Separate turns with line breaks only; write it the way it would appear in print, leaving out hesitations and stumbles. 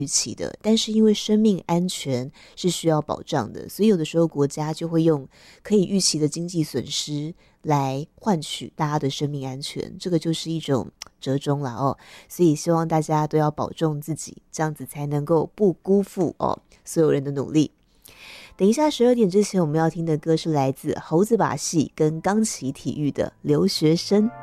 预期的，但是因为生命安全是需要保障的，所以有的时候国家就会用可以预期的经济损失来换取大家的生命安全，这个就是一种折中了哦。所以希望大家都要保重自己，这样子才能够不辜负所有人的努力。等一下12点之前我们要听的歌是来自猴子把戏跟钢旗体育的留学生。